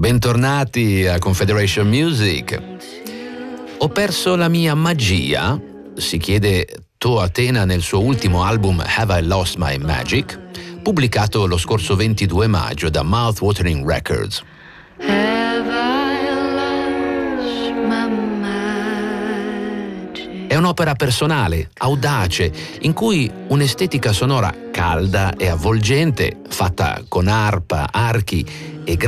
Bentornati a Confederation Music. Ho perso la mia magia? Si chiede Toa Tena nel suo ultimo album Have I Lost My Magic, pubblicato lo scorso 22 maggio da Mouthwatering Records. È un'opera personale, audace, in cui un'estetica sonora calda e avvolgente, fatta con arpa, archi e